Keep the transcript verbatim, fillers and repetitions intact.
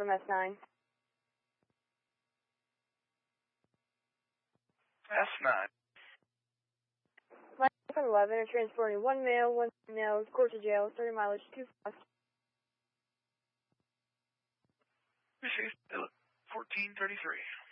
from S nine. S nine. Flight five eleven are transporting one male, one female, court to jail, starting mileage two fast. fourteen thirty-three.